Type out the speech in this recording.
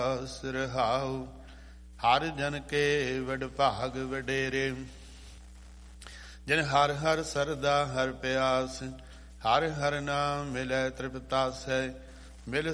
ਰਹਾਉ। ਹਰ ਜਨ ਕੇ ਵਡ ਭਾਗ ਵਡੇਰੇ, ਜਿਨ ਹਰ ਹਰ ਸਰਦਾ ਹਰ ਪਿਆਸ। ਹਰ ਹਰ ਨਾਮ ਮਿਲੈ ਤ੍ਰਿਪਤਾਸੈ, ਮਿਲ